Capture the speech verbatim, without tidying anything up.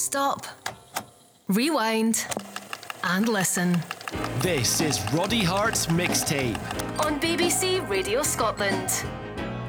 Stop. Rewind. And listen. This is Roddy Hart's Mixtape on B B C Radio Scotland.